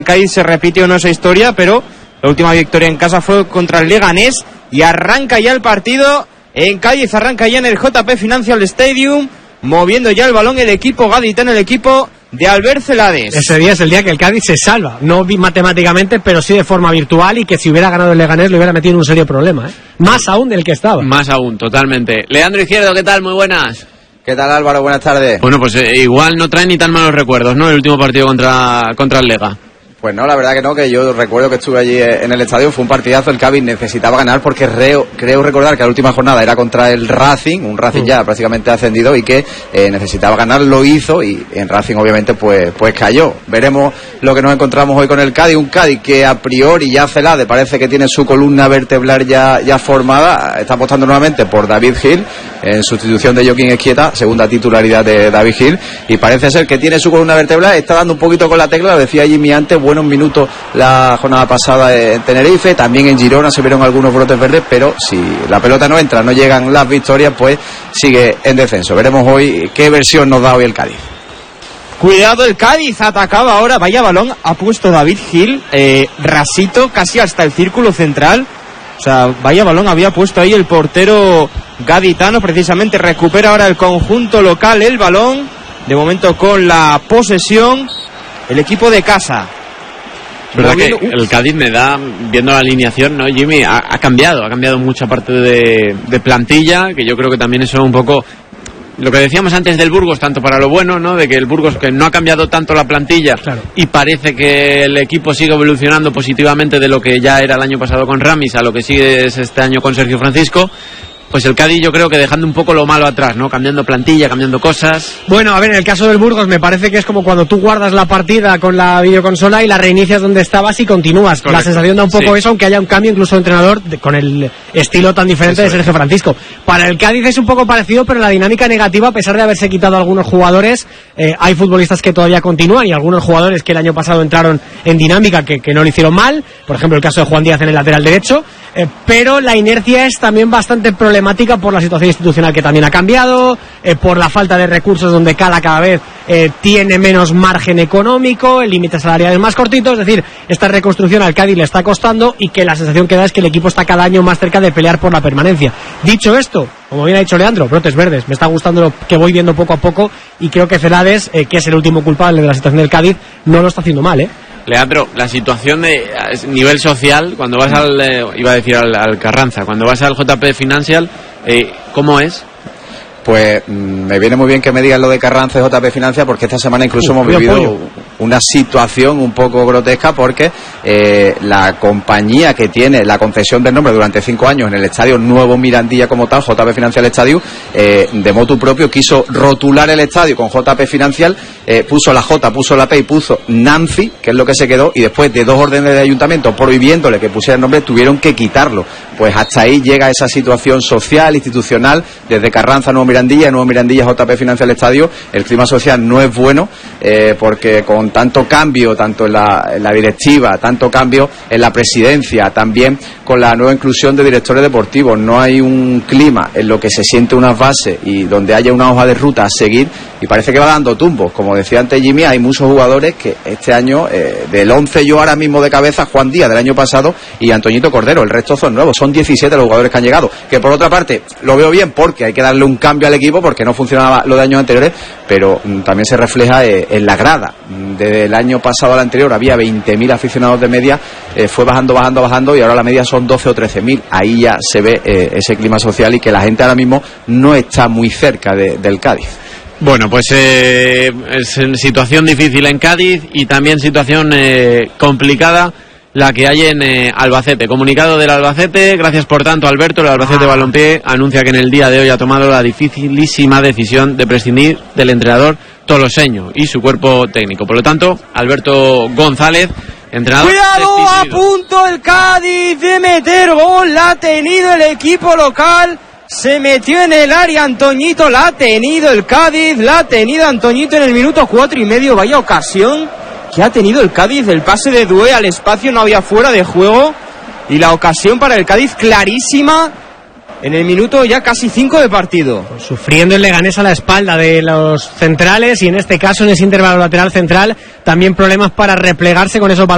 Cádiz se repite o no esa historia, pero la última victoria en casa fue contra el Leganés y arranca ya el partido en Cádiz, arranca ya en el JP Financial Stadium, moviendo ya el balón el equipo gaditano, el equipo de Albert Celades. Ese día es el día que el Cádiz se salva, no matemáticamente, pero sí de forma virtual, y que si hubiera ganado el Leganés lo hubiera metido en un serio problema, ¿eh? Más aún del que estaba. Más aún, totalmente. Leandro Izquierdo, ¿qué tal? Muy buenas. ¿Qué tal, Álvaro? Buenas tardes. Bueno, pues igual no trae ni tan malos recuerdos, ¿no? El último partido contra el Lega. Pues no, la verdad que no, que yo recuerdo que estuve allí en el estadio, fue un partidazo, el Cádiz necesitaba ganar porque creo recordar que la última jornada era contra el Racing, un Racing ya prácticamente ascendido y que necesitaba ganar, lo hizo y en Racing obviamente pues cayó. Veremos lo que nos encontramos hoy con el Cádiz, un Cádiz que a priori ya Celades parece que tiene su columna vertebral ya formada, está apostando nuevamente por David Gil en sustitución de Joaquín Esquieta, segunda titularidad de David Gil, y parece ser que tiene su columna vertebral, está dando un poquito con la tecla, lo decía Jimmy antes, buenos minutos la jornada pasada en Tenerife, también en Girona se vieron algunos brotes verdes, pero si la pelota no entra, no llegan las victorias, pues sigue en descenso. Veremos hoy qué versión nos da hoy el Cádiz. Cuidado, el Cádiz atacaba ahora, vaya balón ha puesto David Gil, rasito casi hasta el círculo central, o sea, vaya balón había puesto ahí el portero gaditano, precisamente recupera ahora el conjunto local el balón, de momento con la posesión el equipo de casa. Es verdad que el Cádiz me da, viendo la alineación, ¿no, Jimmy? Ha cambiado mucha parte de plantilla, que yo creo que también eso es un poco lo que decíamos antes del Burgos, tanto para lo bueno, ¿no? De que el Burgos que no ha cambiado tanto la plantilla, claro, y parece que el equipo sigue evolucionando positivamente de lo que ya era el año pasado con Ramis a lo que sigue este año con Sergio Francisco. Pues el Cádiz yo creo que dejando un poco lo malo atrás, ¿no? Cambiando plantilla, cambiando cosas. Bueno, a ver, en el caso del Burgos me parece que es como cuando tú guardas la partida con la videoconsola y la reinicias donde estabas y continúas. Correcto. La sensación da un poco eso, aunque haya un cambio incluso de entrenador con el estilo tan diferente de Sergio Francisco. Para el Cádiz es un poco parecido, pero la dinámica negativa, a pesar de haberse quitado algunos jugadores, hay futbolistas que todavía continúan y algunos jugadores que el año pasado entraron en dinámica que no lo hicieron mal. Por ejemplo, el caso de Juan Díaz en el lateral derecho. Pero la inercia es también bastante problemática por la situación institucional que también ha cambiado, por la falta de recursos donde cada vez tiene menos margen económico, el límite salarial es más cortito, es decir, esta reconstrucción al Cádiz le está costando y que la sensación que da es que el equipo está cada año más cerca de pelear por la permanencia. Dicho esto, como bien ha dicho Leandro, brotes verdes, me está gustando lo que voy viendo poco a poco y creo que Celades, que es el último culpable de la situación del Cádiz, no lo está haciendo mal, Leandro, la situación de nivel social, cuando vas al Carranza, cuando vas al JP Financial, ¿cómo es? Pues me viene muy bien que me digas lo de Carranza y JP Financial, porque esta semana incluso hemos vivido una situación un poco grotesca, porque la compañía que tiene la concesión del nombre durante 5 años en el estadio Nuevo Mirandilla como tal, JP Financial Estadio, de motu propio quiso rotular el estadio con JP Financial, puso la J, puso la P y puso Nancy, que es lo que se quedó, y después de 2 órdenes de ayuntamiento prohibiéndole que pusiera el nombre, tuvieron que quitarlo. Pues hasta ahí llega esa situación social, institucional, desde Carranza, Nuevo Mirandilla, JP Financial Estadio. El clima social no es bueno, porque con tanto cambio, tanto en la directiva, tanto cambio en la presidencia, también con la nueva inclusión de directores deportivos, no hay un clima en lo que se siente unas bases y donde haya una hoja de ruta a seguir, y parece que va dando tumbos. Como decía antes Jimmy, hay muchos jugadores que este año, del 11 yo ahora mismo de cabeza, Juan Díaz del año pasado y Antoñito Cordero, el resto son nuevos, son 17 los jugadores que han llegado, que por otra parte lo veo bien porque hay que darle un cambio al equipo porque no funcionaba lo de años anteriores, pero también se refleja en la grada. Desde el año pasado al anterior había 20.000 aficionados de media, fue bajando y ahora la media son 12 o 13.000. Ahí ya se ve ese clima social y que la gente ahora mismo no está muy cerca del Cádiz. Bueno, pues es situación difícil en Cádiz y también situación complicada la que hay en Albacete. Comunicado del Albacete, gracias por tanto Alberto. El Albacete Balompié anuncia que en el día de hoy ha tomado la dificilísima decisión de prescindir del entrenador toloseño y su cuerpo técnico. Por lo tanto, Alberto González, entrenador. ¡Cuidado! A punto el Cádiz de meter gol, la ha tenido el equipo local. Se metió en el área Antoñito, la ha tenido el Cádiz, la ha tenido Antoñito en el minuto 4:30. Vaya ocasión que ha tenido el Cádiz, el pase de Dué al espacio, no había fuera de juego, y la ocasión para el Cádiz clarísima en el minuto ya casi 5 de partido. Pues sufriendo el Leganés a la espalda de los centrales, y en este caso en ese intervalo lateral central también problemas para replegarse con esos balones